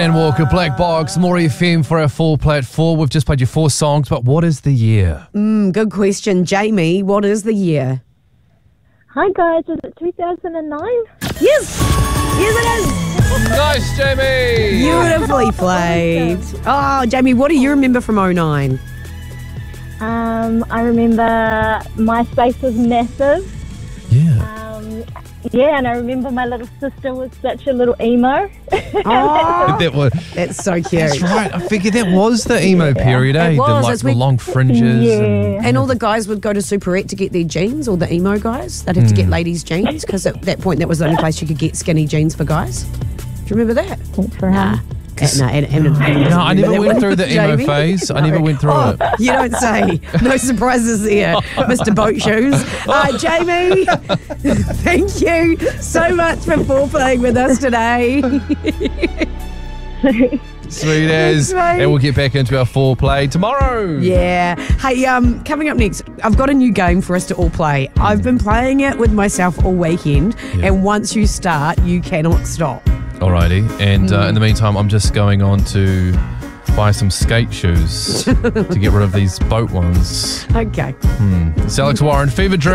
And Walker, Black Box, More FM for our full platform. We've just played you 4 songs, but what is the year? Good question. Jamie, what is the year? Hi guys, is it 2009? Yes! Yes, it is! Nice, Jamie! Beautifully played. Oh, Jamie, what do you remember from 09? I remember MySpace was massive. Yeah. Yeah, and I remember my little sister was such a little emo. Oh, that's so cute. That's right. I figured that was the emo period, eh? It was, The as we- long fringes. Yeah. And all the guys would go to Superette to get their jeans, all the emo guys. They'd have to get ladies' jeans because at that point that was the only place you could get skinny jeans for guys. Do you remember that? Thanks for having me. No, I never went through the emo Jamie? phase. I never went through it. You don't say. No surprises there, Mr. Boat Shoes. Jamie, thank you so much for foreplay with us today. Sweet as. Thanks, mate. And we'll get back into our foreplay tomorrow. Yeah. Hey, coming up next, I've got a new game for us to all play. I've been playing it with myself all weekend, and once you start, you cannot stop. Alrighty. And in the meantime, I'm just going on to buy some skate shoes to get rid of these boat ones. Okay. It's Alex Warren, Fever Dream.